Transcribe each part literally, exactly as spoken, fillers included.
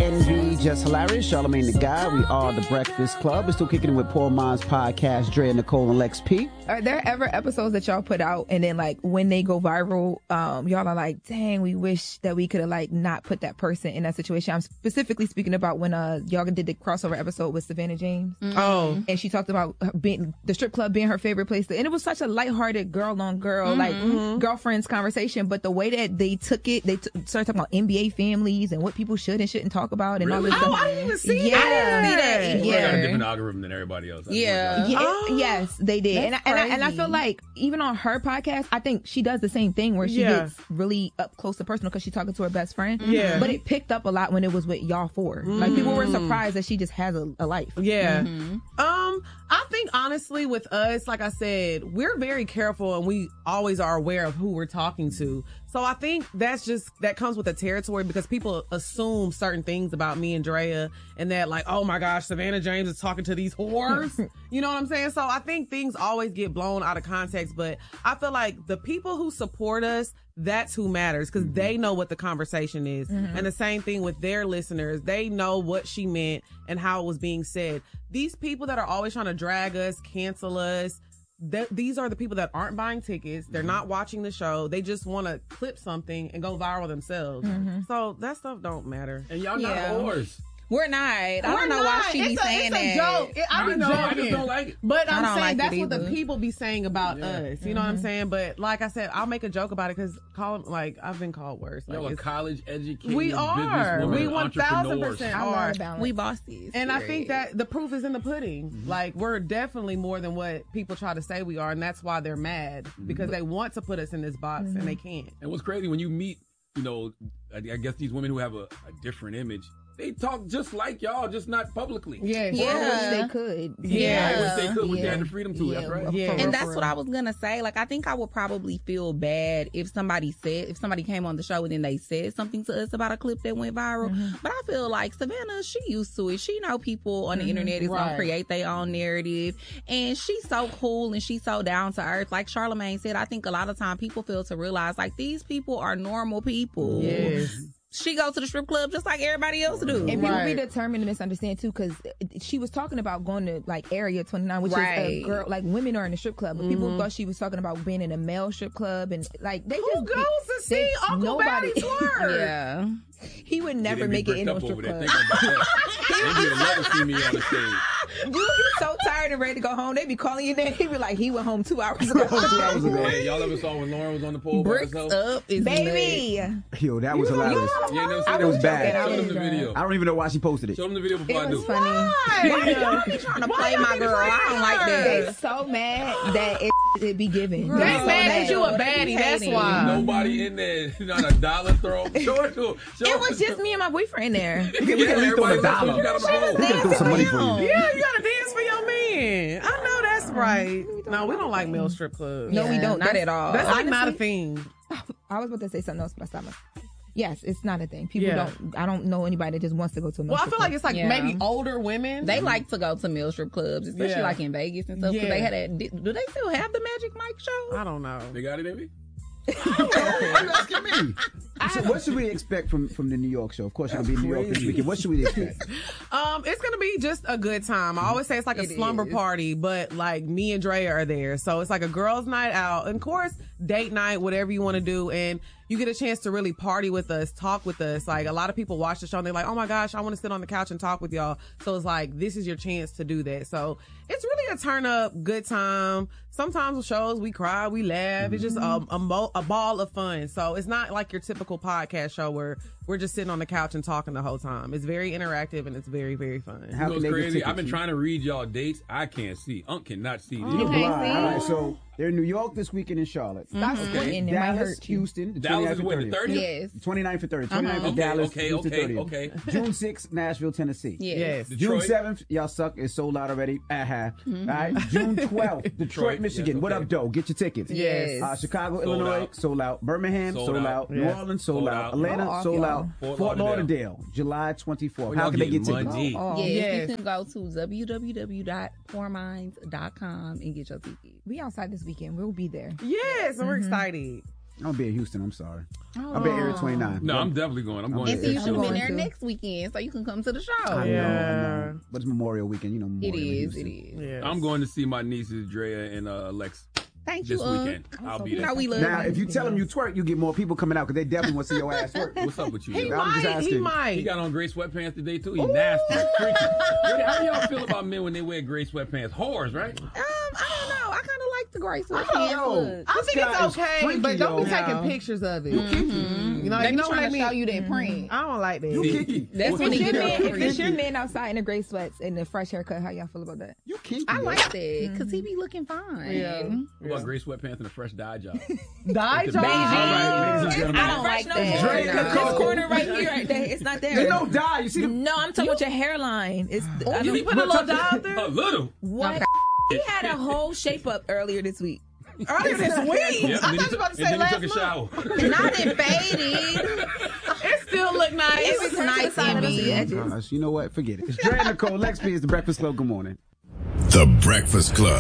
Envy, Just Hilarious, Charlamagne the Guy. We are The Breakfast Club. We're still kicking it with Poor Minds Podcast, Dre, Nicole, and Lex P. Are there ever episodes that y'all put out and then, like, when they go viral, um, y'all are like, dang, we wish that we could have, like, not put that person in that situation? I'm specifically speaking about when uh y'all did the crossover episode with Savannah James. Mm-hmm. Oh. And she talked about her being, the strip club being her favorite place. To, and it was such a lighthearted girl-on-girl, mm-hmm. like, mm-hmm. girlfriends conversation. But the way that they took it, they t- started talking about N B A families and what people should and shouldn't talk about and really? all this Oh, stuff. I didn't even see yeah. that. Well, Yeah. I got a different algorithm than everybody else. I Yeah. yeah Oh. Yes, they did. And I, and, I, and I crazy. feel like even on her podcast, I think she does the same thing where she Yeah. gets really up close and personal because she's talking to her best friend. Yeah. But it picked up a lot when it was with y'all four. Like, people were surprised that she just has a, a life. Yeah. Mm-hmm. Um, I think honestly with us, like I said, we're very careful and we always are aware of who we're talking to. So I think that's just, that comes with the territory because people assume certain things about me and Drea and that like, oh my gosh, Savannah James is talking to these whores. You know what I'm saying? So I think things always get blown out of context, but I feel like the people who support us, that's who matters because they know what the conversation is. Mm-hmm. And the same thing with their listeners. They know what she meant and how it was being said. These people that are always trying to drag us, cancel us, th- these are the people that aren't buying tickets. They're not watching the show. They just want to clip something and go viral themselves. Mm-hmm. So that stuff don't matter. And y'all Yeah. not whores. We're not. I We're don't know why not. she be it's saying a, it's that. a joke. It, I I be know, I joking. just don't like it. But I'm I don't saying like that's it what the either. people be saying about Yeah. us. You know what I'm saying? But like I said, I'll make a joke about it because call like I've been called worse. Like, Y'all are it's- college educated we are. businesswomen, We one thousand entrepreneurs. percent I love are. balance. We bosses. And I period. think that the proof is in the pudding. Like, we're definitely more than what people try to say we are. And that's why they're mad because they want to put us in this box and they can't. And what's crazy when you meet, you know, I, I guess these women who have a, a different image, they talk just like y'all, just not publicly. Yeah. Well, I Yeah. wish they could. Yeah. I wish they could, but they Yeah. had the freedom to. Yeah. That's right. For Yeah. real, And that's for what real. I was gonna say. Like, I think I would probably feel bad if somebody said, if somebody came on the show and then they said something to us about a clip that went viral. Mm-hmm. But I feel like Savannah, she used to it. She know people on the internet is Right. gonna create their own narrative, and she's so cool and she's so down to earth. Like Charlamagne said, I think a lot of time people fail to realize like these people are normal people. Yes. She goes to the strip club just like everybody else do. And people Right. be determined to misunderstand too, because she was talking about going to like Area twenty-nine, which is Right. a girl, like women are in the strip club, but people thought she was talking about being in a male strip club, and like they Who just goes to see they- Uncle nobody- Batty twerk? Yeah. he would never They be make it in bricked no up strip over there club. thinking about that. They would love to see me on the stage. You be so tired and ready to go home. They be calling you there. He be like, he went home two hours ago. Two hours ago. Hey, y'all ever saw when Lauren was on the pole by Bricks herself? up is Baby, Yo, that was hilarious. You ain't never I seen It was was bad. joking. I Show them was the drunk. video. I don't even know why she posted it. Show them the video before It I was do. funny. You trying to play my girl. I don't like They that. so mad that it, it be given. Girl. They They so mad that you a He baddie. That's hating. why. Nobody in there, not a dollar throw. Show it to him. Show It was just me and my boyfriend there. We can at least throw a dollar. You got on the pole. We can throw some money for you. Yeah, you gotta dance for your man. I know that's right. No, we don't like male strip clubs. No, we Yeah, don't. Not That's- at all. That's like honestly- not a thing. I was about to say something else, but I stopped. Yes, it's not a thing. People Yeah. don't. I don't know anybody that just wants to go to a. Well, I feel like it's like Yeah. maybe older women. They like to go to male strip clubs, especially Yeah. like in Vegas and stuff. Because Yeah. they had that. Do they still have the Magic Mike show? I don't know. They got it, Amy? Why you asking me? So what should we expect from, from the New York show? Of course, you're going to be in New York this crazy. weekend. What should we expect? Um, it's gonna be just a good time. I always say it's like a It slumber is. party, but like me and Dre are there, so it's like a girls' night out, and of course, date night, whatever you want to do, and you get a chance to really party with us, talk with us. Like a lot of people watch the show and they're like, "Oh my gosh, I want to sit on the couch and talk with y'all." So it's like this is your chance to do that. So it's really a turn up, good time. Sometimes with shows we cry, we laugh. It's just a, a, mo- a ball of fun. So it's not like your typical podcast show where we're just sitting on the couch and talking the whole time. It's very interactive and it's very, very fun. How You know can they what's get crazy? tickets? I've been trying to read y'all dates. I can't see. Unc cannot see. You're these. blind. see? All right, so they're in New York this weekend in Charlotte. Stop squinting. It might Dallas, hurt you. Houston, the Dallas is twenty-ninth when, and the thirtieth. thirtieth? Yes. twenty-ninth and thirtieth. twenty-ninth Okay, for Dallas, okay, Houston okay, thirtieth. okay. June sixth, Nashville, Tennessee. Yes. Yes. June Detroit. seventh, y'all suck. It's sold out already. Uh-huh. All right. June twelfth, Detroit, Detroit, Michigan. yes, What okay. up, Doe? Get your tickets. Yes. Uh, Chicago, Sold Illinois, out. sold out. Birmingham, Sold sold, out. out. New Yeah. Orleans, sold, Sold out. out. Atlanta, Go off, sold y'all. out. Fort Fort Lauderdale. Lauderdale, July twenty-fourth. Where How y'all can they get getting tickets? money? Oh, Yes, Yes. you can go to w w w dot poor minds dot com and get your tickets. We outside this weekend. We'll be there. Yes, and we're excited. I'm gonna be in Houston. I'm sorry. Oh. I'll be at Area twenty-nine. No, I'm definitely going. I'm going. And so you should going be there too. next weekend, so you can come to the show. I know, Yeah. I know. But it's Memorial Weekend, you know. Memorial It in is. It Houston. is. Yes. I'm going to see my nieces Drea and uh, Lex Thank this you. Uh, weekend. I'll be you there. know we love Now, you. if you tell them you twerk, you get more people coming out because they definitely want to see your ass work. What's up with you? He yo? I'm just might. He asking. might. He got on gray sweatpants today too. He nasty, freaky. What- How do y'all feel about men when they wear gray sweatpants? Whores, right? Um, I don't know. I kind of like the gray I sweatpants. don't know. look. I This think guy it's is okay, freaky, but don't be yo. taking No. pictures of it. Mhm. You know, They you be know what trying I to mean? show you that print. I don't like that. You kinky. That's If when it's it your get man, all if it's your freaky. man outside in the gray sweats and the fresh haircut, how y'all feel about that? You kinky. I yo. like that because he be looking fine. Yeah. What about gray sweatpants and a fresh dye job? Die All job. right, ladies and gentlemen. I don't like that. Dre This Nicole. corner right here, right there, it's not there. There's no dye. You see the No, I'm talking about your hairline. It's I You don't, be putting a little dye out there? A little. what? He had a whole shape up earlier this week. Earlier this week. Yep, I and then thought you he were about to took- say and then last he took a shower. Not in faded. It still look nice. Every It's turn to the nice side of and the big. edges. Gosh, you know what? Forget it. It's Dre and Nicole. Lex P is the Breakfast Club. Good morning. The Breakfast Club.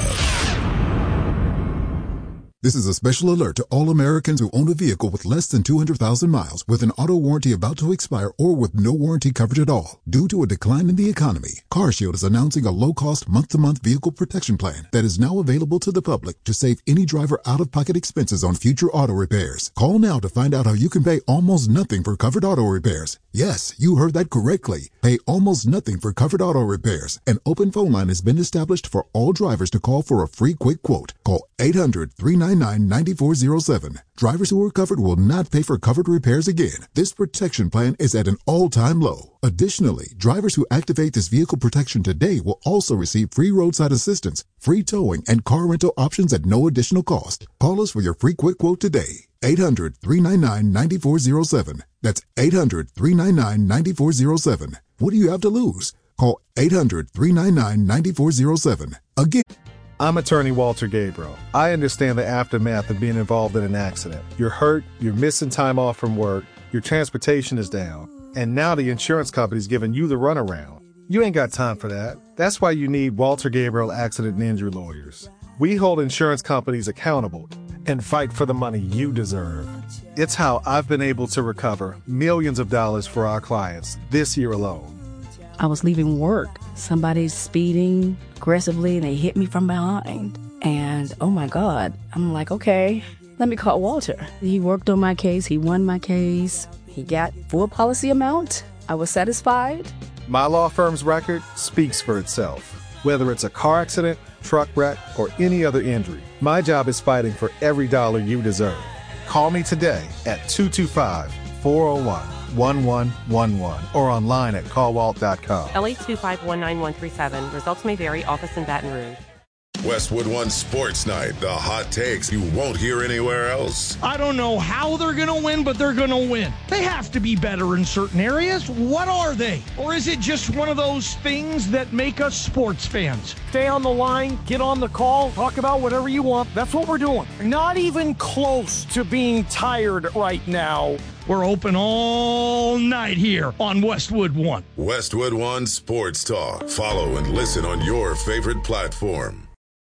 This is a special alert to all Americans who own a vehicle with less than two hundred thousand miles, with an auto warranty about to expire, or with no warranty coverage at all. Due to a decline in the economy, CarShield is announcing a low-cost month-to-month vehicle protection plan that is now available to the public to save any driver out-of-pocket expenses on future auto repairs. Call now to find out how you can pay almost nothing for covered auto repairs. Yes, you heard that correctly. Pay almost nothing for covered auto repairs. An open phone line has been established for all drivers to call for a free quick quote. Call eight hundred, three nine nine, nine four zero seven. Drivers who are covered will not pay for covered repairs again. This protection plan is at an all-time low. Additionally, drivers who activate this vehicle protection today will also receive free roadside assistance, free towing, and car rental options at no additional cost. Call us for your free quick quote today. eight hundred, three nine nine, nine four zero seven. That's eight hundred, three nine nine, nine four zero seven. What do you have to lose? Call eight hundred, three nine nine, nine four zero seven. Again. I'm attorney Walter Gabriel. I understand the aftermath of being involved in an accident. You're hurt, you're missing time off from work, your transportation is down, and now the insurance company's giving you the runaround. You ain't got time for that. That's why you need Walter Gabriel Accident and Injury Lawyers. We hold insurance companies accountable and fight for the money you deserve. It's how I've been able to recover millions of dollars for our clients this year alone. I was leaving work. Somebody's speeding aggressively and they hit me from behind. And oh my God, I'm like, okay, let me call Walter. He worked on my case. He won my case. He got full policy amount. I was satisfied. My law firm's record speaks for itself. Whether it's a car accident, truck wreck, or any other injury, my job is fighting for every dollar you deserve. Call me today at two two five, four oh one, one one one one or online at call walt dot com. L eight two five one nine one three seven. Results may vary. Office in Baton Rouge. Westwood One Sports Night. The hot takes you won't hear anywhere else. I don't know how they're going to win, but they're going to win. They have to be better in certain areas. What are they? Or is it just one of those things that make us sports fans? Stay on the line, get on the call, talk about whatever you want. That's what we're doing. Not even close to being tired right now. We're open all night here on Westwood One. Westwood One Sports Talk. Follow and listen on your favorite platform.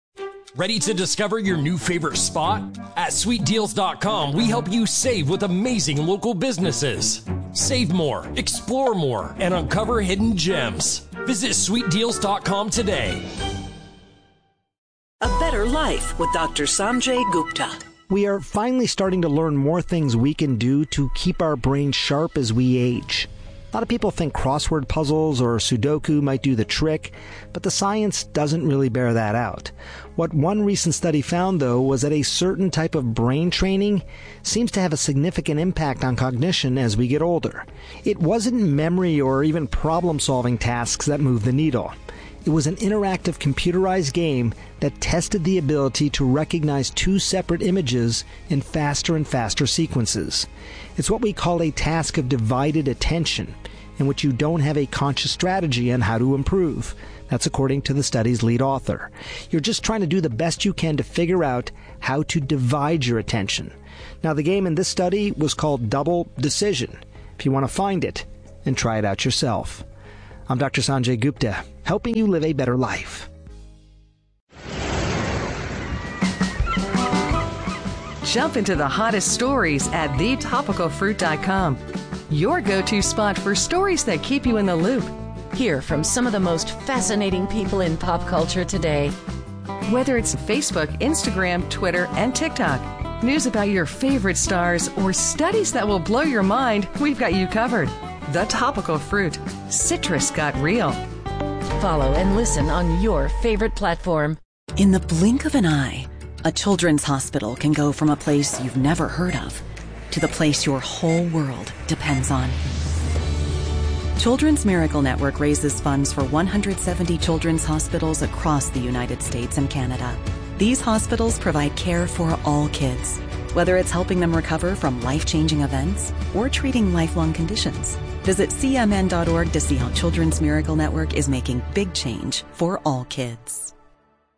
Ready to discover your new favorite spot? At sweet deals dot com, we help you save with amazing local businesses. Save more, explore more, and uncover hidden gems. Visit sweet deals dot com today. A Better Life with Doctor Sanjay Gupta. We are finally starting to learn more things we can do to keep our brains sharp as we age. A lot of people think crossword puzzles or Sudoku might do the trick, but the science doesn't really bear that out. What one recent study found, though, was that a certain type of brain training seems to have a significant impact on cognition as we get older. It wasn't memory or even problem-solving tasks that moved the needle. It was an interactive computerized game that tested the ability to recognize two separate images in faster and faster sequences. It's what we call a task of divided attention, in which you don't have a conscious strategy on how to improve. That's according to the study's lead author. You're just trying to do the best you can to figure out how to divide your attention. Now, the game in this study was called Double Decision. If you want to find it and try it out yourself. I'm Doctor Sanjay Gupta, helping you live a better life. Jump into the hottest stories at the topical fruit dot com. Your go-to spot for stories that keep you in the loop. Hear from some of the most fascinating people in pop culture today. Whether it's Facebook, Instagram, Twitter, and TikTok, news about your favorite stars, or studies that will blow your mind, we've got you covered. The Topical Fruit. Citrus got real. Follow and listen on your favorite platform. In the blink of an eye, a children's hospital can go from a place you've never heard of to the place your whole world depends on. Children's Miracle Network raises funds for one hundred seventy children's hospitals across the United States and Canada. These hospitals provide care for all kids, whether it's helping them recover from life-changing events or treating lifelong conditions. Visit C M N dot org to see how Children's Miracle Network is making big change for all kids.